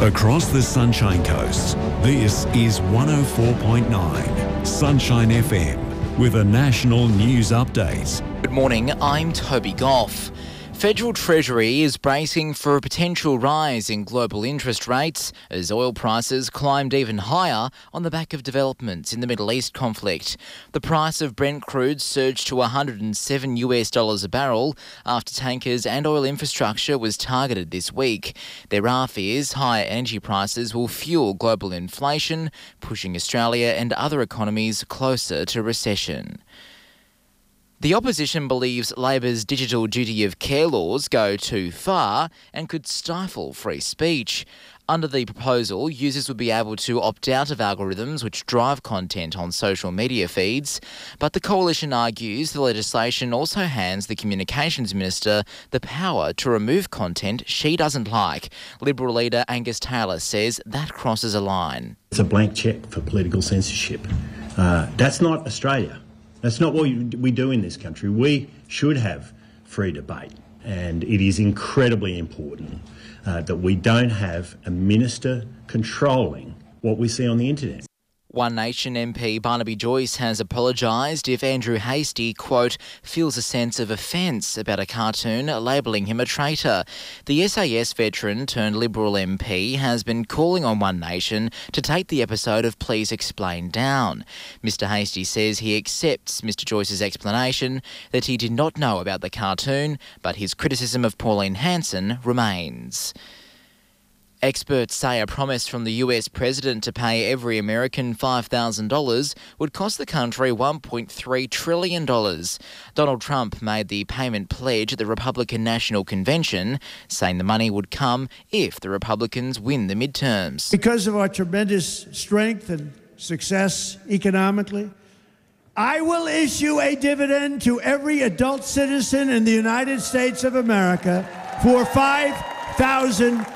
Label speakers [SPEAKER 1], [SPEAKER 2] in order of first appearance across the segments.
[SPEAKER 1] Across the Sunshine Coast, this is 104.9 Sunshine FM with a national news update.
[SPEAKER 2] Good morning, I'm Toby Goff. Federal Treasury is bracing for a potential rise in global interest rates as oil prices climbed even higher on the back of developments in the Middle East conflict. The price of Brent crude surged to $107 a barrel after tankers and oil infrastructure was targeted this week. There are fears higher energy prices will fuel global inflation, pushing Australia and other economies closer to recession. The opposition believes Labor's digital duty of care laws go too far and could stifle free speech. Under the proposal, users would be able to opt out of algorithms which drive content on social media feeds, but the coalition argues the legislation also hands the Communications Minister the power to remove content she doesn't like. Liberal leader Angus Taylor says that crosses a line.
[SPEAKER 3] It's a blank cheque for political censorship. That's not Australia. That's not what we do in this country. We should have free debate, and it is incredibly important that we don't have a minister controlling what we see on the internet.
[SPEAKER 2] One Nation MP Barnaby Joyce has apologised if Andrew Hastie, quote, feels a sense of offence about a cartoon labelling him a traitor. The SAS veteran turned Liberal MP has been calling on One Nation to take the episode of Please Explain down. Mr Hastie says he accepts Mr Joyce's explanation that he did not know about the cartoon, but his criticism of Pauline Hanson remains. Experts say a promise from the US president to pay every American $5,000 would cost the country $1.3 trillion. Donald Trump made the payment pledge at the Republican National Convention, saying the money would come if the Republicans win the midterms.
[SPEAKER 4] Because of our tremendous strength and success economically, I will issue a dividend to every adult citizen in the United States of America for $5,000.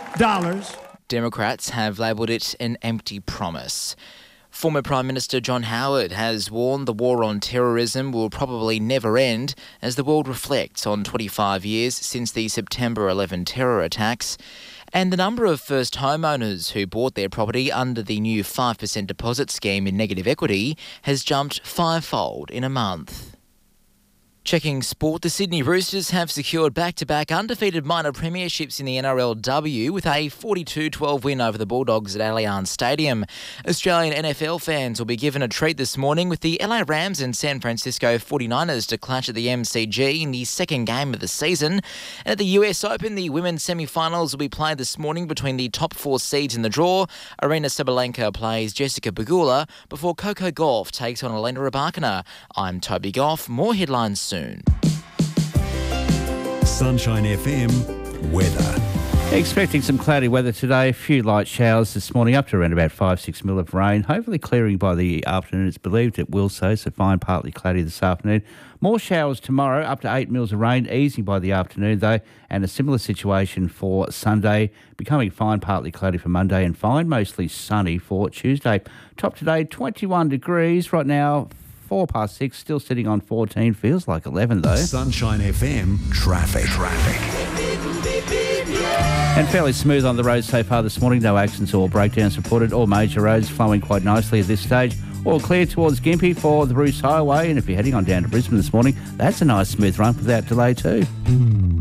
[SPEAKER 2] Democrats have labelled it an empty promise. Former Prime Minister John Howard has warned the war on terrorism will probably never end as the world reflects on 25 years since the September 11 terror attacks. And the number of first homeowners who bought their property under the new 5% deposit scheme in negative equity has jumped fivefold in a month. Checking sport, the Sydney Roosters have secured back-to-back undefeated minor premierships in the NRLW with a 42-12 win over the Bulldogs at Allianz Stadium. Australian NFL fans will be given a treat this morning with the LA Rams and San Francisco 49ers to clash at the MCG in the second game of the season. And at the US Open, the women's semi-finals will be played this morning between the top four seeds in the draw. Aryna Sabalenka plays Jessica Pegula before Coco Gauff takes on Elena Rybakina. I'm Toby Goff. More headlines soon.
[SPEAKER 1] Sunshine FM weather.
[SPEAKER 5] Expecting some cloudy weather today, a few light showers this morning, up to around about 5-6 mil of rain. Hopefully clearing by the afternoon. It's believed it will so fine, partly cloudy this afternoon. More showers tomorrow, up to 8 mils of rain, easing by the afternoon though, and a similar situation for Sunday, becoming fine, partly cloudy for Monday, and fine, mostly sunny for Tuesday. Top today, 21 degrees right now. 6:04, still sitting on 14. Feels like 11 though.
[SPEAKER 1] Sunshine FM traffic.
[SPEAKER 5] And fairly smooth on the road so far this morning. No accidents or breakdowns reported. All major roads flowing quite nicely at this stage. All clear towards Gympie for the Bruce Highway. And if you're heading on down to Brisbane this morning, that's a nice smooth run without delay too.